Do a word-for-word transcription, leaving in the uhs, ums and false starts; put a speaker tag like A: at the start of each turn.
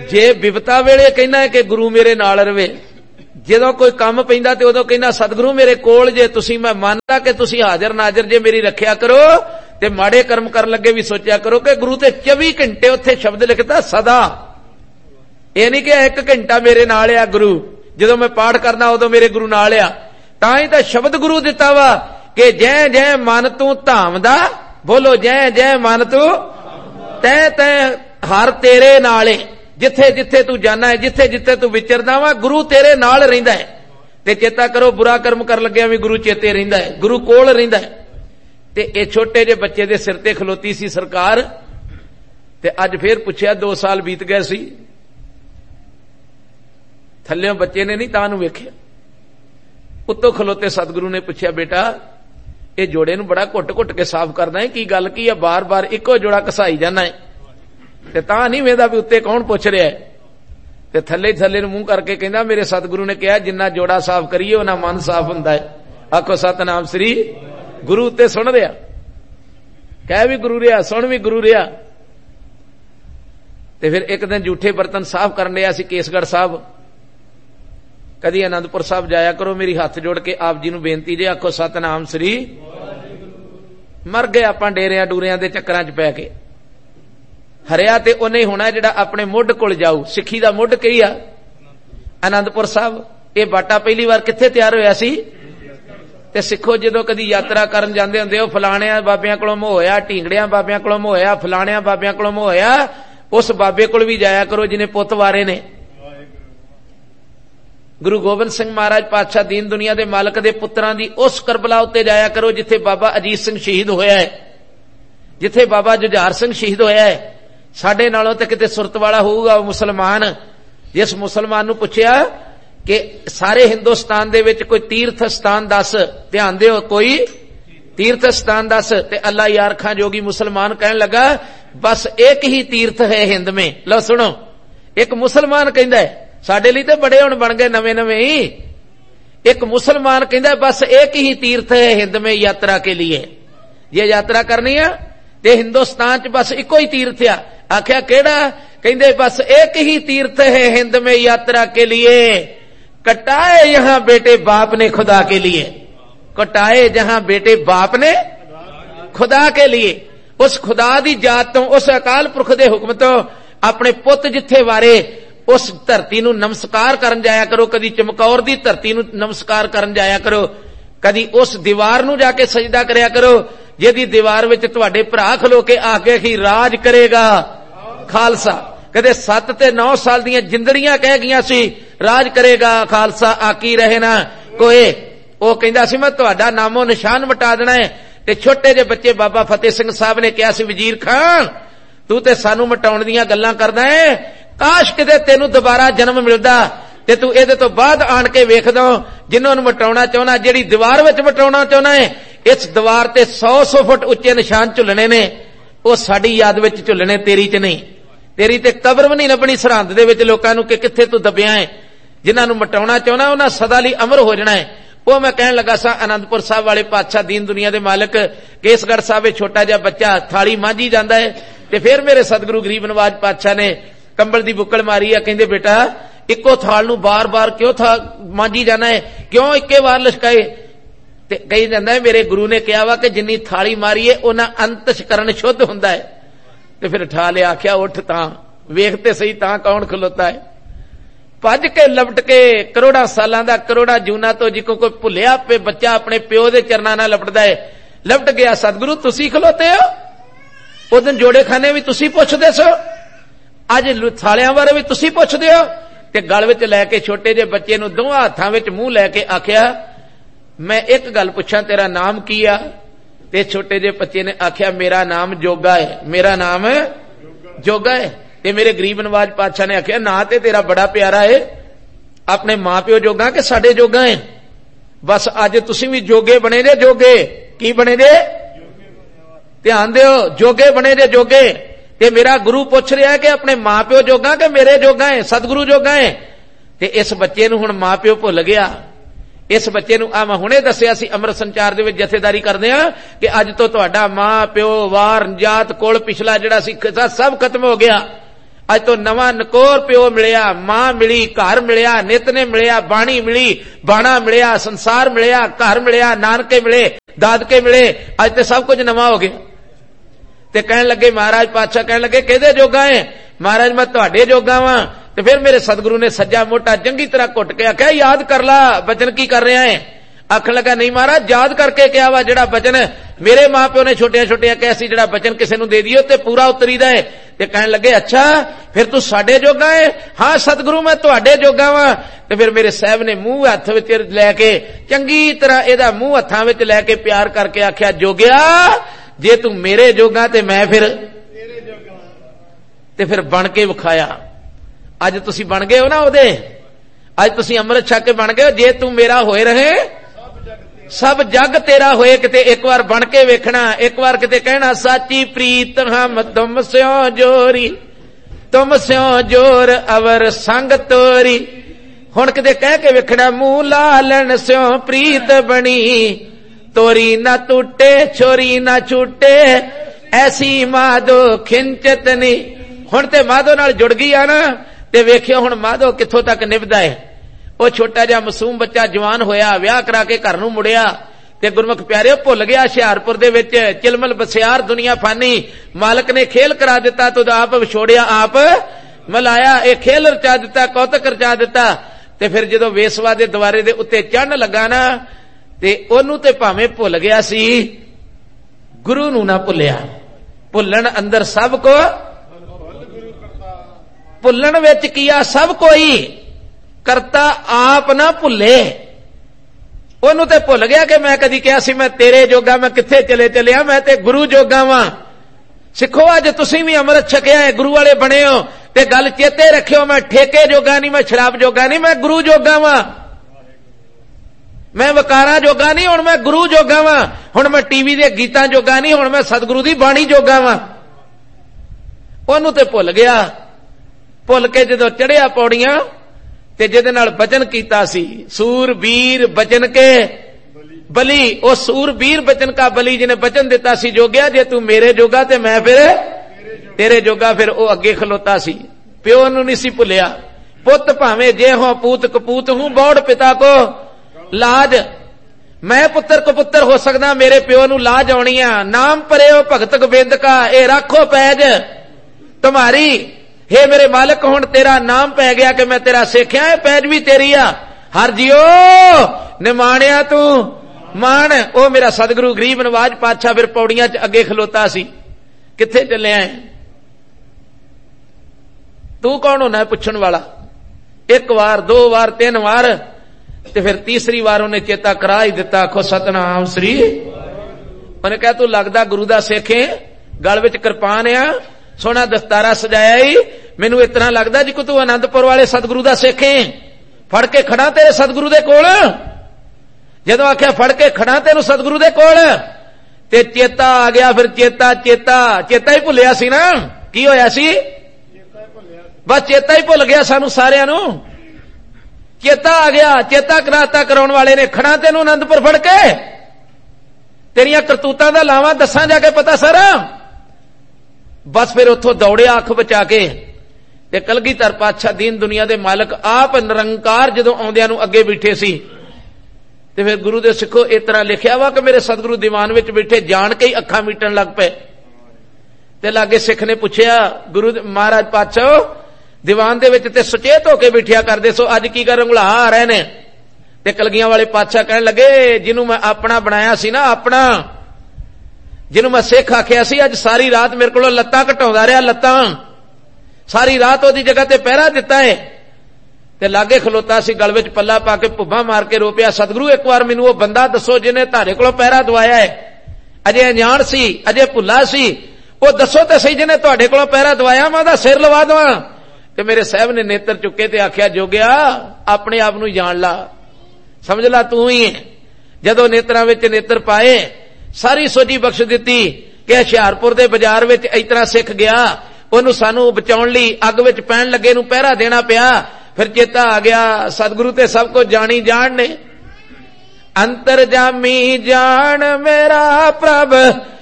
A: जे बिपता वेले कहना है कि गुरु मेरे नाल रवे, जदों कोई काम पैंदा ते उदों कहना सतगुरु मेरे कोल जे, तुसी मैं मानदा कि तुसी हाजिर नाजिर जे, मेरी रखिया करो ते माड़े कर्म कर लगे भी सोचा करो कि गुरु ते चौबी घंटे उत्थे शब्द लिखता सदा, ये नहीं कि एक घंटा मेरे नाल आ गुरु, जदों मैं पाठ करना उदों मेरे गुरु नाल आ। तां ही तां शब्द गुरु दिता वा कि जै जै मन तू धाम दा, बोलो जै जै मन तू तै तै हर तेरे नाले, जिथे जिथे तू जाना है, जिथे जिथे तू विचरदा वा गुरु तेरे नाल रहिंदा है। ते चेता करो बुरा कर्म कर लग्या भी गुरु चेते रहिंदा है, गुरु कोल रहिंदा है। ते ए छोटे जे बच्चे दे सिर ते खलोती सी सरकार, ते अज फिर पुछया दो साल बीत गए सी, थल्लियों बच्चे ने नहीं तां नूं वेखिया, उत्तों खलोते सतगुरु ने पुछया बेटा ये जोड़े नूं बड़ा घुट घुट के साफ करदा है, की गल की है, बार बार इको जोड़ा घसाई जाना है, ते तां नहीं वेंदा भी उत्ते कौन पुछ रहा है। ते थल्ले थल्ले नूं मूंह करके कहंदा मेरे सतगुरु ने कहा जिन्ना जोड़ा साफ करिए उन्ना मन साफ हुंदा है। आखो सतनाम श्री गुरु उत्ते सुन रहा, कह भी गुरु रहा, सुन भी गुरु रहा। ते फिर एक दिन जूठे बर्तन साफ करन लिया सी केसगढ़ साहब, कदी आनंदपुर साहब जाया करो, मेरी हाथ जोड़ के आप जी नूं बेनती जे, आखो सतनाम श्री। मर गए आपां डेरियां डूरियां दे चक्करां च पै के, हरिया ते उन्हें होना जिहड़ा अपने मुੱਢ कोल जाऊ। सिੱਖੀ ਦਾ ਮੁੱਢ ਕੀ ਆ? आनंदपुर साहब। ये बाटा पहली बार कित्थे तैयार होया सी? ते सिखो जदों कदी यात्रा करन जांदे हुंदे हो, फलाणियां बाबियां कोलों मोह होया, ढींगड़ियां बाबियां कोलों मोह होया, फलाणियां बाबियां कोलों मोह होया, उस बाबे कोल भी जाया करो जिन्हें पुੱਤ वारे ने। गुरु गोबिंद सिंह महाराज पातशाह दीन दुनिया दे मालक दे पुत्रां दी उस करबला उत्ते जाया करो जिथे बाबा अजीत सिंह शहीद होया है, जिथे बाबा जुझार सिंह शहीद होया है। साडे नालों ते किते सुरत वाला होऊगा वो मुसलमान। जिस मुसलमान नूं पुछया कि सारे हिंदुस्तान दे विच कोई तीर्थ स्थान दस, ध्यान दिओ कोई तीर्थ स्थान दस, ते अल्लाह यार खां जोगी मुसलमान कहन लगा बस एक ही तीर्थ है हिंद में। लो सुनो, एक मुसलमान कहंदा है, साडे लई ते बड़े हुण बन गए नवे नवे ही। एक मुसलमान कहंदा बस एक ही तीर्थ है हिंद में यात्रा के लिए, ये यात्रा करनी है ते हिंदुस्तान च बस इको ही तीर्थ आ। आख्या केड़ा? कहंदे बस एक ही तीर्थ है हिंद में यात्रा के लिए, कटाए यहां बेटे बाप ने खुदा के लिए, कटाए जहां बेटे बाप ने खुदा के लिए। उस खुदा दी जात तो, उस अकाल पुरख दे हुक्म तो अपने पुੱਤ जिथे वारे उस धरती नूं नमस्कार करन जाया करो। कदी चमकौर दी धरती नूं नमस्कार करन जाया करो, कदी उस दीवार नूं जाके सजदा करया करो जिहदी दीवार विच तुहाडे भरा खलो के आके ही राज करेगा खालसा। कदे सत्त ते नौ साल दियां जिंदड़ियां कह गईयां सी राज करेगा खालसा आकी रहे ना कोई। वो कहंदा सी मैं तुहाडा नामो निशान मिटा देना है। ते छोटे जे बच्चे बाबा फतेह सिंह साहब ने कहा सी वजीर खान तू ते सानू मिटाउण दीयां गल्लां करदा है, काश किते तेनू दोबारा जन्म मिलदा ते तू इहदे तो बाद आण के वेख दो जिन्हां नूं मिटाउणा चाहुंदा, जिहड़ी दीवार विच मिटाउणा चाहुंदा है, इस दीवार ते सौ सौ फुट उच्चे निशान झुलने ने, वो साडी याद विच झुलने, तेरी च नहीं। तेरी ते कबर भी नहीं लभनी सरहंद दे विच लोकां नूं कि कित्थे तू दबिया है। जिन्हां नूं मिटाउणा चाहुंदा उन्हां सदा लई अमर हो जाना है। वो मैं कहण लगा सा आनंदपुर साहब वाले पातशाह दीन दुनिया दे मालिक केसगढ़ साहब छोटा जिहा बच्चा थाली मांझी जांदा है ते फिर मेरे सतगुरु गरीब नवाज पातशाह ने कंबल दी बुक्कल मारी है, कहंदे बेटा इक्को थाल नूं बार बार क्यों था मांझी जाना है, क्यों इक्के बार लशकाए? ते कही जांदा है मेरे गुरु ने कहा वा कि जिन्नी थाली मारी है उन्ना अंतशकरण शुद्ध हुंदा है। ते फिर ठा लिया, आख्या उठ तां वेखते सही तां कौन खलोता है। भज के लपट के करोड़ा सालां दा करोड़ा जूना तो जिको कोई भुलिया पे बच्चा अपने प्यो दे चरनां नाल लपटदा है, लपट गया सतगुरु तुसी खलोते हो, उस दिन जोड़े खाने भी तुसी पुछदे सो, अज थालियां बारे भी तुसी पुछदे हो। ते गल विच लैके छोटे जे बच्चे नूं दोवां हत्थां विच मूंह लैके आख्या मैं एक गल पुछां तेरा नाम की आ? ते छोटे जे बच्चे ने आख्या मेरा नाम जोगा है, मेरा नाम जोगा है। ते मेरे गरीब नवाज पातशाह ने आख्या ना ते तेरा बड़ा प्यारा है, अपने मां प्यो जोगा के साडे जोगा है? बस अज तुसीं भी जोगे बने जे, जोगे की बने जे? ध्यान दिओ, जोगे बने जे जोगे। ते मेरा गुरु पुछ रहा है कि अपने मां प्यो जोगा के मेरे जोगा है, सतगुरु जोगा है? ते इस बच्चे नूं हुण मां प्यो भुल गया। इस बच्चे नूं आ मैं हुणे दस्सिया सी अमृत संचार दे विच जथेदारी करदे आ कि अज तो तुहाडा मां प्यो वार जात कुल पिछला जिहड़ा सी सब खत्म हो गया। अज तो नवा नकोर प्यो मिलिया, मां मिली, घर मिलिया, नित ने मिलिया, बाणी मिली, बाणा मिलिया, संसार मिलिया, घर मिलिया, नानके मिले, दादके मिले, अज तो सब कुछ नवा हो गया। ते कहन लगे महाराज पातशाह कहन लगे किहदे जोगा है? महाराज मैं तुहाडे जोगा वां। ते फिर मेरे सतगुरु ने सज्जा मोटा चंगी तरह घुट के आख्या याद कर ला बचन की कर रहा है। आखन लगा नहीं महाराज याद करके क्या वा, जिहड़ा बचन मेरे मां प्यो ने छोटिया छोटिया कहा सी जिहड़ा बचन किसी नूं दे दिओ ते पूरा उतरीदा है। ते कहन लगे अच्छा फिर तू साडे जोगा है? हां सतगुरु मैं तुहाडे जोगा वां। ते फिर मेरे साहब ने मूंह हत्थ विच लैके चंगी तरह इहदा मूंह हत्थां विच लैके प्यार करके आख्या जोगिया जे तू मेरे जोगा ते मैं फिर तेरे जोगा। ते फिर बन के विखाया। अज तुसीं बन गए हो ना ओहदे, अज तुसीं अमृत छक के बन गए हो। जे तू मेरा होए रहे सब जग तेरा होए। किते एक बार बन के वेखना, एक बार किते कहना साची प्रीत हम तुम स्यों जोरी, तुम स्यों जोर अवर संग तोरी। हुण किते कह के वेखना मुंह लालन स्यों प्रीत बनी, तोरी ना टूटे छोरी ना छूटे, ऐसी माधो खिंचत नी। हुण ते माधो नाल जुड़ गई आ ना, ते वेखियो हुण माधो कित्थों तक निभदा है। ਉਹ ਛੋਟਾ ਜਿਹਾ ਮਾਸੂਮ ਬੱਚਾ ਜਵਾਨ ਹੋਇਆ, ਵਿਆਹ ਕਰਾ ਕੇ ਘਰ ਨੂੰ ਮੁੜਿਆ ਤੇ ਗੁਰਮੁਖ ਪਿਆਰਿਓ ਭੁੱਲ ਗਿਆ ਹੁਸ਼ਿਆਰਪੁਰ ਦੇ ਵਿੱਚ ਚਿਲਮਲ ਬਸਿਆਰ ਦੁਨੀਆ ਫਾਨੀ। ਮਾਲਕ ਨੇ ਖੇਲ ਕਰਾ ਦਿੱਤਾ ਤੋ ਆਪ ਵਿਛੋੜਿਆ ਆਪ ਮਲਾਇਆ। ਇਹ ਖੇਲ ਰਚਾ ਦਿੱਤਾ, ਕੌਤਕ ਰਚਾ ਦਿੱਤਾ। ਤੇ ਫਿਰ ਜਦੋਂ ਵੇਸਵਾ ਦੇ ਦੁਆਰੇ ਦੇ ਉੱਤੇ ਚੜਨ ਲੱਗਾ ਨਾ ਤੇ ਉਹਨੂੰ ਤੇ ਭਾਵੇਂ ਭੁੱਲ ਗਿਆ ਸੀ, ਗੁਰੂ ਨੂੰ ਨਾ ਭੁੱਲਿਆ। ਭੁੱਲਣ ਅੰਦਰ ਸਭ ਕੋ, ਭੁੱਲਣ ਵਿੱਚ ਕੀਆ ਸਭ ਕੋਈ, करता आप ना भुले। ओनू ते भुल गया कि मैं कदी कहा सी मैं तेरे जोगा, मैं किथे चले चलिया, मैं ते गुरु जोगा वां। सिखो अज तुसीं भी अमृत छकिया है, गुरु वाले बने हो ते गल चेते रखियो मैं ठेके जोगा नहीं, मैं शराब जोगा नहीं, मैं गुरु जोगा वां। मैं वकारा जोगा नहीं, हुण मैं गुरु जोगा वां। हुण मैं टीवी दे गीतां जोगा नहीं, हुण मैं सतगुरु दी बाणी जोगा वां। ओनू ते भुल गया। भुल के जदों चढ़िया पौड़ियां ते जिहदे नाल बचन कीता सी सूरबीर बचन के बली, ओ सूरबीर बचन का बली जिन्हें बचन दिता सी जोगिया जे तू मेरे जोगा ते मैं फिर तेरे जोगा। फिर ओ अगे खलोता सी, प्यो नूं नहीं सी भुलिया। पुत भावें जे हो पूत कपूत हूं, बौड़ पिता को लाज। मैं पुत्र कपुत्र हो सकदा, मेरे प्यो नूं लाज आउणी आ। नाम परेओ भगत गोबिंद का, ए राखो पैज तुम्हारी। हे मेरे मालिक हुण तेरा नाम पै गया कि मैं तेरा सिखिया है, पैज भी तेरी आ। हर जियो निमाणिया तू मान। ओ मेरा सतगुरु गरीब नवाज पातशाह फिर पौड़ियां च अगे खलोता सी। किथे चलिया है? तू कौन होना है पुछण वाला? एक वार, दो वार, तीन वार, ते फिर तीसरी वार उन्हें चेता करा ही दिता। आखो सतनाम श्री। उन्हें कहा तू लगदा गुरु दा सिख है, गल विच किरपान आ, सोना दस्तारा सजाया ही, मैनू इतना लगदा जी को तू आनंदपुर वाले सतगुरु दा सिख है। फड़ के खड़ा तेरे सतगुरु दे कोल। जदों आख्या फड़ के खड़ा तेनू सतगुरु दे कोल ते चेता आ गया। फिर चेता चेता चेता ही भुलिया सी ना, की होया सी? बस चेता ही भुल गया सानू सारियां नू। चेता आ गया, चेता कराता कराउण वाले ने खड़ा तेनू आनंदपुर फड़ के। तेरियां करतूतां दा लावा दसां जाके पता सारा। बस फिर उथों दौड़िया अख बचा के ते कलगीधर पातशाह दीन दुनिया दे मालक आप निरंकार जदों आउंदियां नूं अगे बैठे सी ते फिर गुरु दे सिखो इस तरह लिखिया वा कि मेरे सतगुरु दीवान विच बैठे जान के ही अखां मीटण लग पे। ते लागे सिख ने पुछया गुरु महाराज पातशाह दीवान दे विच ते सुचेत होके बैठिया करदे सो अज की कर उंगला आ रहे ने? ते कलगियां वाले पातशाह कहण लगे जिन्हों मैं अपना बनाया सी ना, अपना जिन्हों मैं सिख आखिया सी, अज सारी रात मेरे को लत्तां घटाउंदा रहा, लत्तां सारी रात ओदी जगह ते पहरा दिता है। ते लागे खलोता सी, गल विच पल्ला पा के भुब्बा मार के रो पिया, सतगुरु एक बार मैनू वो बंदा दसो जिन्हें तारे कोलों पहरा दवाया है। अजे अनजान सी, अजे भुला सी, वो दसो ते सही जिन्हें तुहाडे कोलों पहरा दवाया, मैं ओहदा सिर लवा दवां। ते मेरे साहब ने नेत्र चुके ते आख्या जोगिया अपने आप नूं जान ला, समझ ला तू ही है। जदों नेत्रां विच नेत्र पाए सारी सोझी बख्श दिती कि हुशियारपुर दे बाजार विच इस तरह सिख गया, ओनू सानू बचाउण लई अग विच पैण लगे नूं पहरा देना पिया। फिर चेता आ गया सतगुरु ते सब कुछ जानी जान ने। अंतरजामी जान मेरा प्रभ